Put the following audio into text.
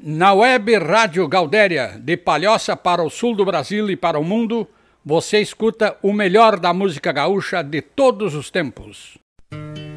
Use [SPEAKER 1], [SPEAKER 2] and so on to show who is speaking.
[SPEAKER 1] Na web Rádio Galdéria, de Palhoça para o sul do Brasil e para o mundo, você escuta o melhor da música gaúcha de todos os tempos.